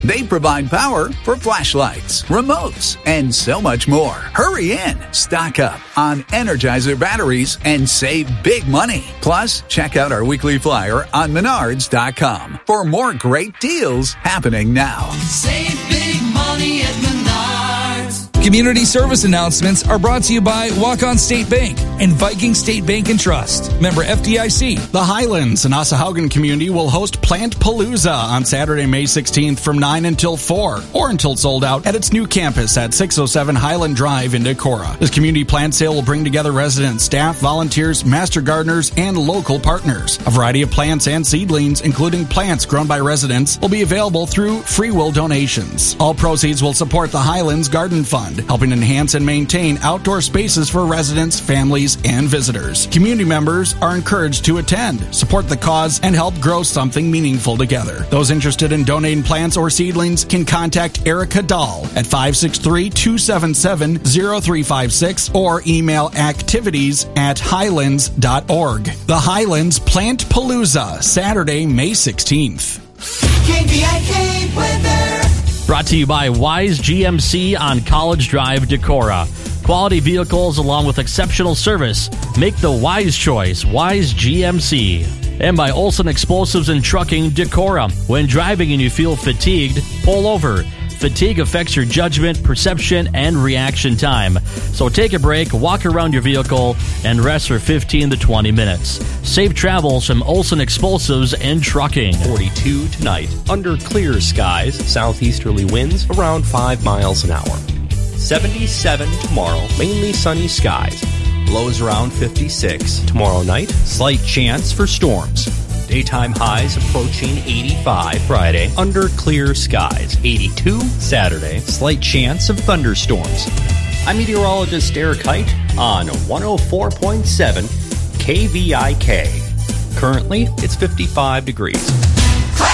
They provide power for flashlights, remotes, and so much more. Hurry in. Stock up on Energizer batteries and save big money. Plus, check out our weekly flyer on Menards.com for more great deals happening now. Save big money at Menards. Community service announcements are brought to you by Walk-On State Bank and Viking State Bank and Trust. Member FDIC. The Highlands and Ossahaugan community will host Plant Palooza on Saturday, May 16th from 9 until 4, or until sold out at its new campus at 607 Highland Drive in Decorah. This community plant sale will bring together residents, staff, volunteers, master gardeners, and local partners. A variety of plants and seedlings, including plants grown by residents, will be available through free will donations. All proceeds will support the Highlands Garden Fund, helping enhance and maintain outdoor spaces for residents, families, and visitors. Community members are encouraged to attend, support the cause, and help grow something meaningful together. Those interested in donating plants or seedlings can contact Erica Dahl at 563-277-0356 or email activities@highlands.org. The Highlands Plant Palooza, Saturday, May 16th. KVIK weather. Brought to you by Wise GMC on College Drive, Decorah. Quality vehicles along with exceptional service. Make the wise choice, Wise GMC. And by Olson Explosives and Trucking, Decorah. When driving and you feel fatigued, pull over. Fatigue affects your judgment, perception, and reaction time. So take a break, walk around your vehicle, and rest for 15 to 20 minutes. Safe travels from Olson Explosives and Trucking. 42 tonight. Under clear skies, southeasterly winds around 5 miles an hour. 77 tomorrow, mainly sunny skies. Lows around 56. Tomorrow night, slight chance for storms. Daytime highs approaching 85 Friday, under clear skies. 82 Saturday, slight chance of thunderstorms. I'm meteorologist Eric Height on 104.7 KVIK. Currently, it's 55 degrees.